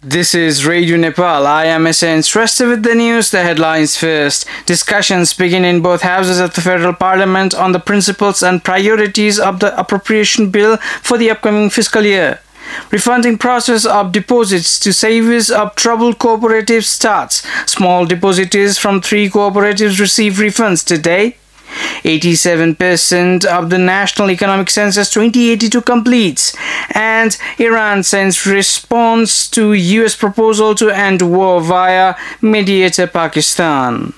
This is Radio Nepal. I am SN Shrestha with the news. The headlines first. Discussions begin in both houses of the Federal Parliament on the principles and priorities of the appropriation bill for the upcoming fiscal year. Refunding process of deposits to savers of troubled cooperatives starts. Small depositors from 3 cooperatives receive refunds today. 87% of the National Economic Census 2082 completes, and Iran sends response to US proposal to end war via mediator Pakistan.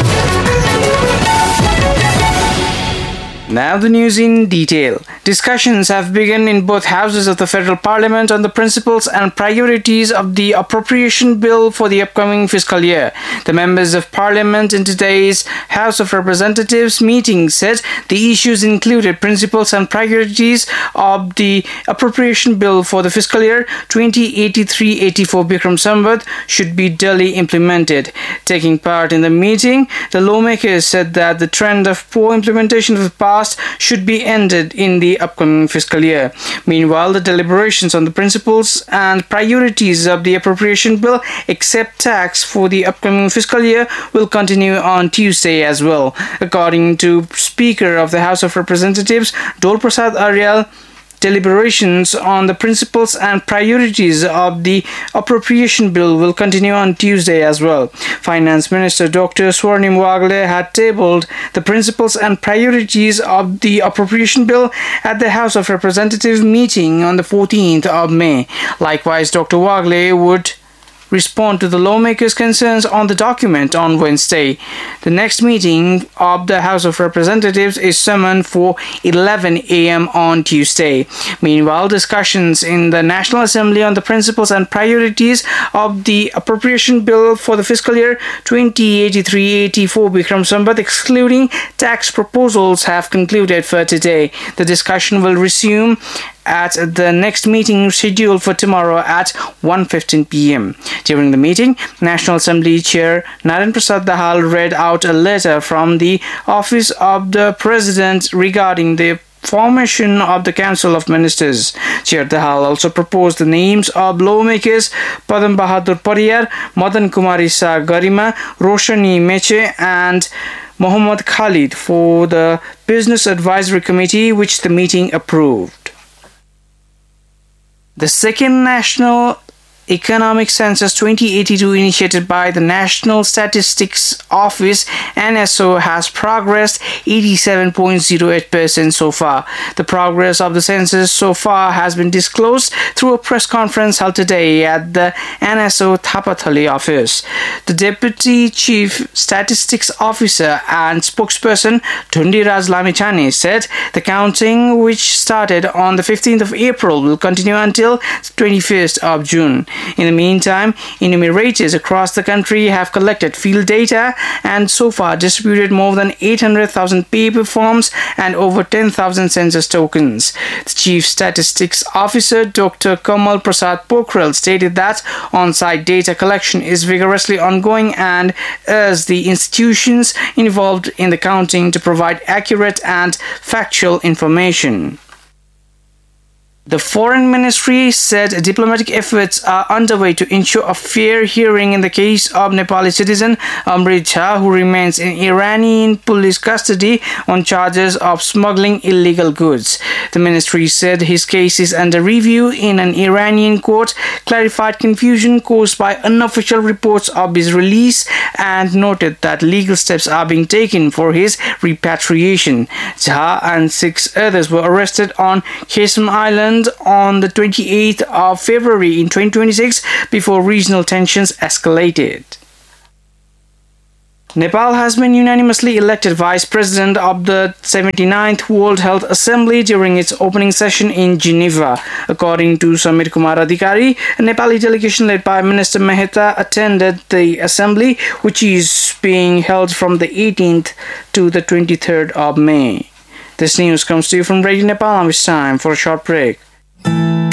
Now the news in detail. Discussions have begun in both houses of the Federal Parliament on the principles and priorities of the appropriation bill for the upcoming fiscal year. The members of Parliament in today's House of Representatives meeting said the issues included principles and priorities of the appropriation bill for the fiscal year 2083-84 Bikram Samvat should be duly implemented. Taking part in the meeting, the lawmakers said that the trend of poor implementation of the past should be ended in the upcoming fiscal year. Meanwhile, the deliberations on the principles and priorities of the appropriation bill, except tax for the upcoming fiscal year, will continue on Tuesday as well. According to Speaker of the House of Representatives, Dol Prasad Aryal, deliberations on the principles and priorities of the appropriation bill will continue on Tuesday as well. Finance Minister Dr. Swarnim Wagle had tabled the principles and priorities of the appropriation bill at the House of Representatives meeting on the 14th of May. Likewise, Dr. Wagle would respond to the lawmakers' concerns on the document on Wednesday. The next meeting of the House of Representatives is summoned for 11 a.m. on Tuesday. Meanwhile, discussions in the National Assembly on the principles and priorities of the appropriation bill for the fiscal year 2083-84 Bikram Samvat, excluding tax proposals, have concluded for today. The discussion will resume at the next meeting scheduled for tomorrow at 1:15 p.m. During the meeting, National Assembly Chair Narayan Prasad Dahal read out a letter from the Office of the President regarding the formation of the Council of Ministers. Chair Dahal also proposed the names of lawmakers Padam Bahadur Pariyar, Madan Kumari Sa Garima, Roshani Meche and Mohammad Khalid for the Business Advisory Committee, which the meeting approved. The second National Economic Census 2082 initiated by the National Statistics Office NSO has progressed 87.08% so far. The progress of the census so far has been disclosed through a press conference held today at the NSO Thapathali office. The Deputy Chief Statistics Officer and spokesperson Dhundiraj Lamichhane said the counting, which started on the 15th of April, will continue until 21st of June. In the meantime, enumerators across the country have collected field data and so far distributed more than 800,000 paper forms and over 10,000 census tokens. The Chief Statistics Officer, Dr. Kamal Prasad Pokhrel, stated that on-site data collection is vigorously ongoing and urged the institutions involved in the counting to provide accurate and factual information. The Foreign Ministry said diplomatic efforts are underway to ensure a fair hearing in the case of Nepali citizen Amrit Jha, who remains in Iranian police custody on charges of smuggling illegal goods. The ministry said his case is under review in an Iranian court, clarified confusion caused by unofficial reports of his release, and noted that legal steps are being taken for his repatriation. Jha and 6 others were arrested on Qeshm Island on the 28th of February in 2026 before regional tensions escalated. Nepal has been unanimously elected Vice President of the 79th World Health Assembly during its opening session in Geneva. According to Samir Kumar Adhikari, a Nepali delegation led by Minister Mehta attended the assembly, which is being held from the 18th to the 23rd of May. This news comes to you from Radio Nepal, and it's time for a short break.